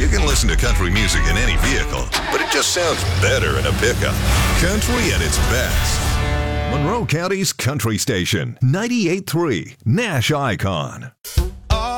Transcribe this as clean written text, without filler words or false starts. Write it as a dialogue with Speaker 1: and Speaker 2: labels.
Speaker 1: can listen to country music in any vehicle, but it just sounds better in a pickup. Country at its best. Monroe County's Country Station, 98.3 Nash Icon.